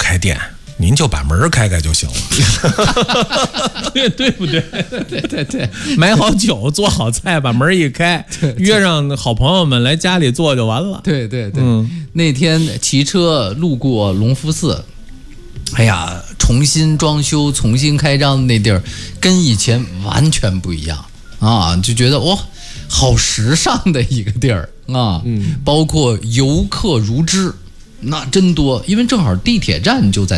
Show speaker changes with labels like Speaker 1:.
Speaker 1: 开店，您就把门开开就行了。
Speaker 2: 对不对？对，买好酒，做好菜，把门一开，约上好朋友们来家里坐就完了。
Speaker 3: 对，那天骑车路过隆福寺，哎呀，重新装修、重新开张的那地儿，跟以前完全不一样啊，就觉得哇，好时尚的一个地儿啊，包括游客如织。那真多，因为正好地铁站就在